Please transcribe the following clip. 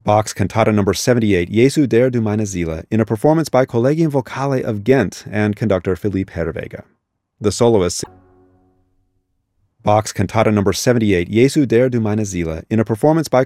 Bach's Cantata No. 78, Jesu der du meine Seele, in a performance by Collegium Vocale of Ghent and conductor Philippe Herreweghe. The soloists. Bach's Cantata No. 78, Jesu der du meine Seele, in a performance by